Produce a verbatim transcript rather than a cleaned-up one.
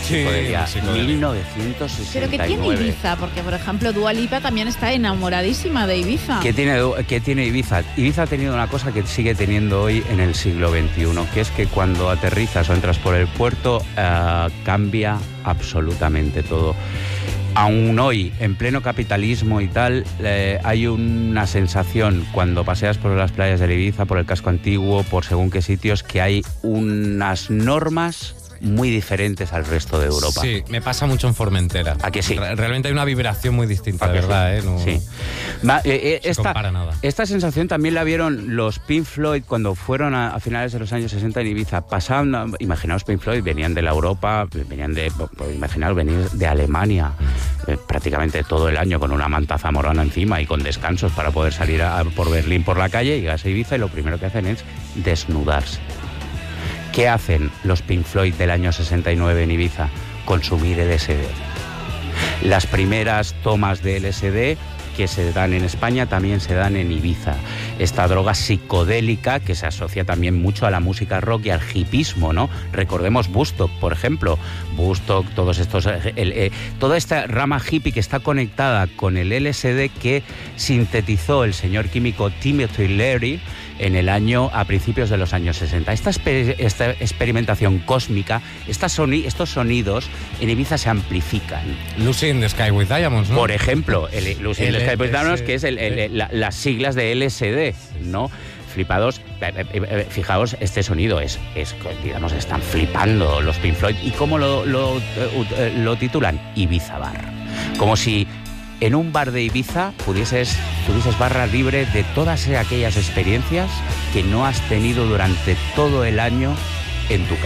psicodelia. Sí, psicodelia. mil novecientos sesenta y nueve. ¿Pero qué tiene Ibiza? Porque, por ejemplo, Dua Lipa también está enamoradísima de Ibiza. ¿Qué tiene, ¿Qué tiene Ibiza? Ibiza ha tenido una cosa que sigue teniendo hoy en el siglo veintiuno, que es que cuando aterrizas o entras por el puerto, uh, cambia absolutamente todo. Aún hoy, en pleno capitalismo y tal, eh, hay una sensación cuando paseas por las playas de Ibiza, por el casco antiguo, por según qué sitios, que hay unas normas muy diferentes al resto de Europa. Sí, me pasa mucho en Formentera. ¿A que sí? Realmente hay una vibración muy distinta, ¿A de que verdad, sí? ¿eh? No, sí. Va, eh, eh, se esta, compara nada. Esta sensación también la vieron los Pink Floyd cuando fueron a, a finales de los años sesenta en Ibiza. Pasaban, imaginaos, Pink Floyd venían de la Europa, venían de, imaginaos, venir de Alemania eh, prácticamente todo el año con una manta zamorana encima y con descansos para poder salir a, por Berlín por la calle, llegas a Ibiza y lo primero que hacen es desnudarse. ¿Qué hacen los Pink Floyd del año sesenta y nueve en Ibiza? Consumir L S D. Las primeras tomas de L S D que se dan en España también se dan en Ibiza. Esta droga psicodélica que se asocia también mucho a la música rock y al hipismo, ¿no? Recordemos Woodstock, por ejemplo. Woodstock, todos estos, el, eh, toda esta rama hippie que está conectada con el L S D que sintetizó el señor químico Timothy Leary en el año, a principios de los años sesenta. Esta, esta experimentación cósmica, estas soni, estos sonidos en Ibiza se amplifican. Lucy in the Sky with Diamonds, ¿no? Por ejemplo, el, Lucy in the Sky with Diamonds, que es el, el, el, la, las siglas de L S D, ¿no? Flipados, fijaos, este sonido es, es, digamos, están flipando los Pink Floyd. ¿Y cómo lo, lo, lo titulan? Ibiza Bar. Como si en un bar de Ibiza pudieses, tuvieses barra libre de todas aquellas experiencias que no has tenido durante todo el año en tu casa.